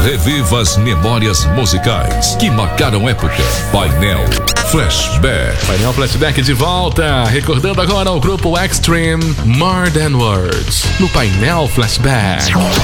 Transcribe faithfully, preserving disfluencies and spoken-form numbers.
Reviva as memórias musicais que marcaram época. Painel Flashback. Painel Flashback de volta, recordando agora o grupo Extreme, More Than Words, no Painel Flashback.